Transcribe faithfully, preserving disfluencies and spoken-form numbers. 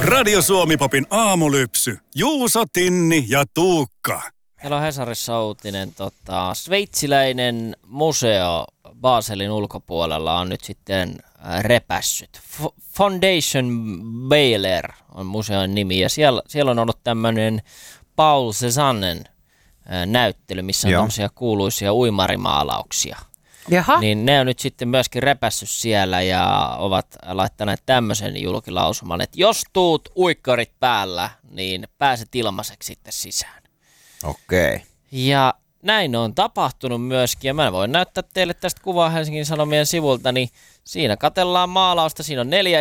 Radio Suomi-popin aamulypsy. Juuso, Tinni ja Tuukka. Meillä on Hesarissa uutinen. Tota, sveitsiläinen museo Baselin ulkopuolella on nyt sitten repässyt. F- Foundation Baylor on museon nimi ja siellä, siellä on ollut tämmöinen Paul Cézannen näyttely, missä on Joo. tämmöisiä kuuluisia uimarimaalauksia. Jaha. Niin ne on nyt sitten myöskin repässyt siellä ja ovat laittaneet tämmöisen julkilausuman, että jos tuut uikkarit päällä, niin pääset ilmaiseksi sitten sisään. Okei. Ja näin on tapahtunut myöskin, ja mä voin näyttää teille tästä kuvaa Helsingin Sanomien sivulta, niin siinä katellaan maalausta, siinä on neljä